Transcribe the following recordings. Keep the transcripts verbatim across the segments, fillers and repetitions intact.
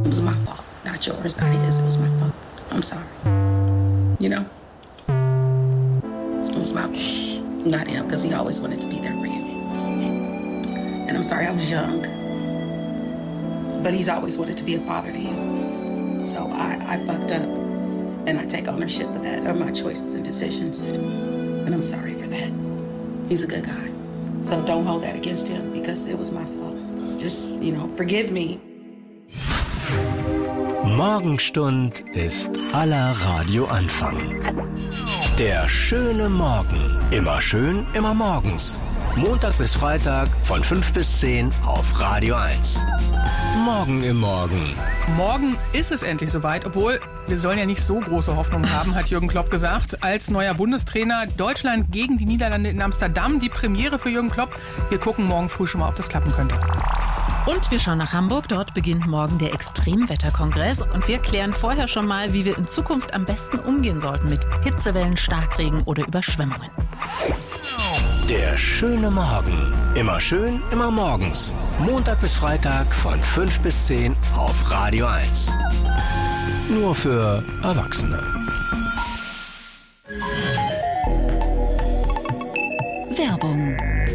It was my fault, not yours, not his. It was my fault. I'm sorry. You know? It was my fault, not him, because he always wanted to be there for you. And I'm sorry, I was young. But he's always wanted to be a father to you. So I, I fucked up. And I take ownership of that, of my choices and decisions. And I'm sorry for that. He's a good guy. So don't hold that against him, because it was my fault. Just, you know, forgive me. Morgenstund ist aller Radioanfang. Der schöne Morgen. Immer schön, immer morgens. Montag bis Freitag von fünf bis zehn auf Radio eins. Morgen im Morgen. Morgen ist es endlich soweit, obwohl wir sollen ja nicht so große Hoffnung haben, hat Jürgen Klopp gesagt. Als neuer Bundestrainer Deutschland gegen die Niederlande in Amsterdam. Die Premiere für Jürgen Klopp. Wir gucken morgen früh schon mal, ob das klappen könnte. Und wir schauen nach Hamburg. Dort beginnt morgen der Extremwetterkongress. Und wir klären vorher schon mal, wie wir in Zukunft am besten umgehen sollten mit Hitzewellen, Starkregen oder Überschwemmungen. Der schöne Morgen. Immer schön, immer morgens. Montag bis Freitag von fünf bis zehn auf Radio eins. Nur für Erwachsene. Werbung.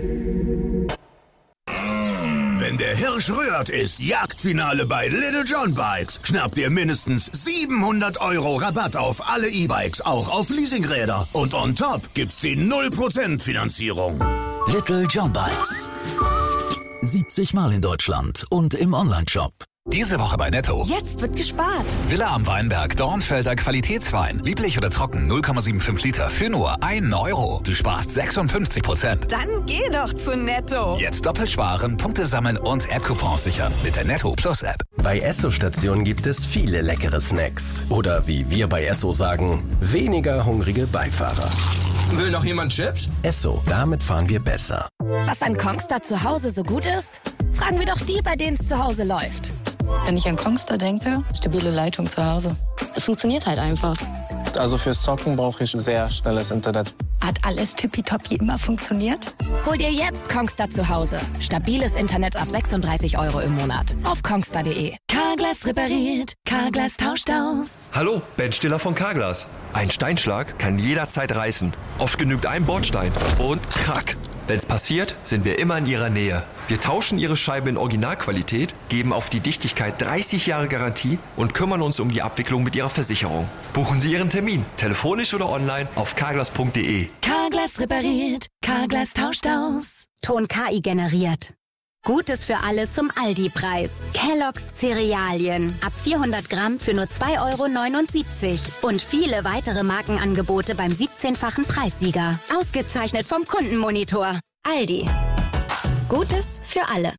Wenn der Hirsch rührt, ist Jagdfinale bei Little John Bikes. Schnappt ihr mindestens siebenhundert Euro Rabatt auf alle E-Bikes, auch auf Leasingräder. Und on top gibt's die null Prozent Finanzierung. Little John Bikes. siebzig Mal in Deutschland und im Onlineshop. Diese Woche bei Netto. Jetzt wird gespart. Villa am Weinberg, Dornfelder Qualitätswein. Lieblich oder trocken, null Komma fünfundsiebzig Liter für nur einen Euro. Du sparst sechsundfünfzig Prozent. Dann geh doch zu Netto. Jetzt doppelt sparen, Punkte sammeln und App-Coupons sichern mit der Netto Plus App. Bei Esso-Stationen gibt es viele leckere Snacks. Oder wie wir bei Esso sagen, weniger hungrige Beifahrer. Will noch jemand Chips? Esso, damit fahren wir besser. Was an Kongstar zu Hause so gut ist? Fragen wir doch die, bei denen es zu Hause läuft. Wenn ich an Kongstar denke, stabile Leitung zu Hause. Es funktioniert halt einfach. Also fürs Zocken brauche ich sehr schnelles Internet. Hat alles tippitoppi immer funktioniert? Hol dir jetzt Kongstar zu Hause. Stabiles Internet ab sechsunddreißig Euro im Monat. Auf kongstar punkt de. Carglass repariert. Carglass tauscht aus. Hallo, Ben Stiller von Carglass. Ein Steinschlag kann jederzeit reißen. Oft genügt ein Bordstein. Und krack. Wenn's passiert, sind wir immer in Ihrer Nähe. Wir tauschen Ihre Scheibe in Originalqualität, geben auf die Dichtigkeit dreißig Jahre Garantie und kümmern uns um die Abwicklung mit Ihrer Versicherung. Buchen Sie Ihren Termin, telefonisch oder online auf carglass punkt de. Carglass repariert. Carglass tauscht aus. Ton K I generiert. Gutes für alle zum Aldi-Preis. Kellogg's Cerealien. Ab vierhundert Gramm für nur zwei Euro neunundsiebzig. Und viele weitere Markenangebote beim siebzehnfachen Preissieger. Ausgezeichnet vom Kundenmonitor. Aldi. Gutes für alle.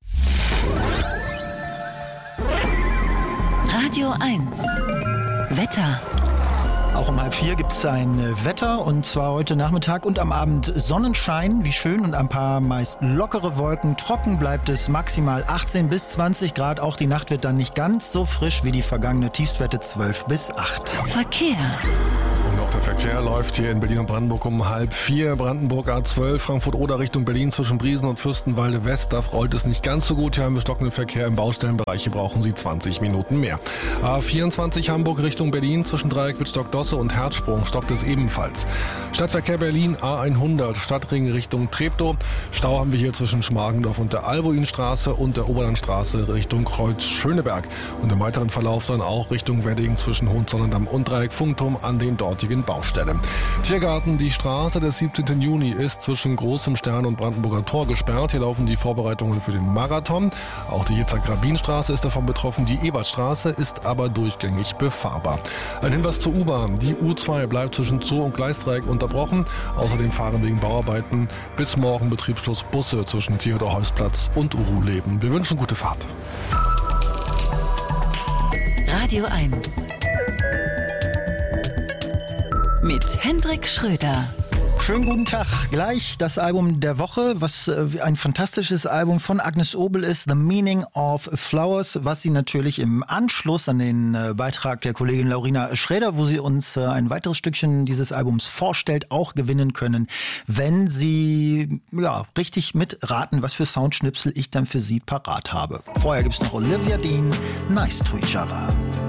Radio eins. Wetter. Auch um halb vier gibt es ein Wetter, und zwar heute Nachmittag und am Abend Sonnenschein, wie schön, und ein paar meist lockere Wolken. Trocken bleibt es, maximal achtzehn bis zwanzig Grad. Auch die Nacht wird dann nicht ganz so frisch wie die vergangene Tiefstwerte zwölf bis acht. Verkehr. Und auch der Verkehr läuft hier in Berlin und Brandenburg um halb vier. Brandenburg A zwölf, Frankfurt-Oder Richtung Berlin zwischen Briesen und Fürstenwalde West. Da rollt es nicht ganz so gut. Hier haben wir stockenden Verkehr im Baustellenbereich. Hier brauchen Sie zwanzig Minuten mehr. A vierundzwanzig Hamburg Richtung Berlin zwischen Dreieck Wittstock-Dosse und Herzsprung stockt es ebenfalls. Stadtverkehr Berlin A hundert, Stadtring Richtung Treptow. Stau haben wir hier zwischen Schmargendorf und der Albuinstraße und der Oberlandstraße Richtung Kreuz-Schöneberg. Und im weiteren Verlauf dann auch Richtung Wedding zwischen Hohenzollern-Damm und Dreieck Funkturm an den dortigen Baustellen. Tiergarten, die Straße des siebzehnten Juni ist zwischen Großem Stern und Brandenburger Tor gesperrt. Hier laufen die Vorbereitungen für den Marathon. Auch die Jitzak-Rabin-Straße ist davon betroffen. Die Ebertstraße ist aber durchgängig befahrbar. Ein Hinweis zur U-Bahn. Die U zwei bleibt zwischen Zoo und Gleisdreieck unterbrochen. Außerdem fahren wegen Bauarbeiten bis morgen Betriebsschluss Busse zwischen Theodor-Heuss-Platz und Ruhleben. Wir wünschen gute Fahrt. Radio eins. Mit Hendrik Schröder. Schönen guten Tag. Gleich das Album der Woche, was äh, ein fantastisches Album von Agnes Obel ist, The Meaning of Flowers, was Sie natürlich im Anschluss an den äh, Beitrag der Kollegin Laurina Schräder, wo sie uns äh, ein weiteres Stückchen dieses Albums vorstellt, auch gewinnen können, wenn Sie ja richtig mitraten, was für Soundschnipsel ich dann für Sie parat habe. Vorher gibt's noch Olivia Dean, Nice to Each Other.